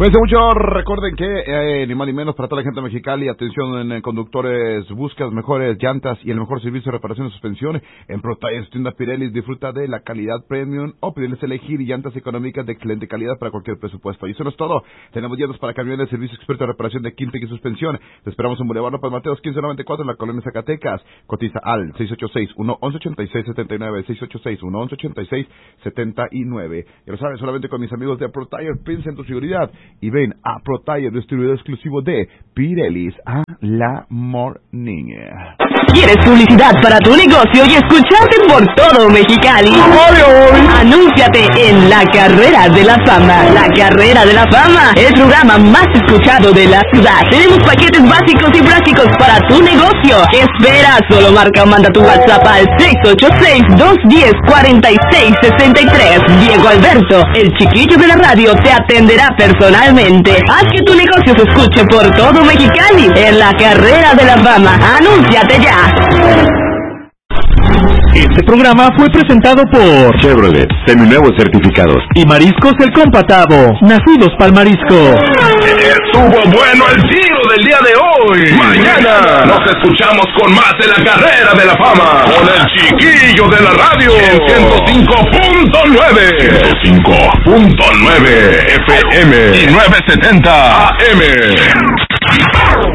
Cuídense mucho, recuerden que ni más ni menos para toda la gente de Mexicali, atención en conductores, buscas mejores llantas y el mejor servicio de reparación de suspensión en Pro Tires, tienda Pirelli. Disfruta de la calidad premium o Pirelli elegir llantas económicas de excelente calidad para cualquier presupuesto. Y eso no es todo, tenemos llantas para camiones, servicio experto de reparación de quinta y suspensión. Te esperamos en Boulevard López Mateos 1594 en la colonia Zacatecas. Cotiza al 686-111-8679, 686-111-8679. Ya lo sabes, solamente con mis amigos de Pro Tire, piensa en tu seguridad y ven a Pro Tire, distribuidor exclusivo de Pirellis a la Morning. ¿Quieres publicidad para tu negocio y escucharte por todo Mexicali? Anúnciate en La Carrera de la Fama. La Carrera de la Fama, el programa más escuchado de la ciudad. Tenemos paquetes básicos y prácticos para tu negocio. ¿Qué esperas? Solo marca o manda tu WhatsApp al 686-210-4663. Diego Alberto, el chiquillo de la radio, te atenderá personalmente. Haz que tu negocio se escuche por todo Mexicali en La Carrera de la Fama. Anúnciate ya. Este programa fue presentado por Chevrolet, seminuevos certificados, y Mariscos El Compatado, nacidos pa'l marisco. Estuvo bueno el tiro del día de hoy. Mañana nos escuchamos con más de La Carrera de la Fama con el chiquillo de la radio en 105.9 FM y 970 AM.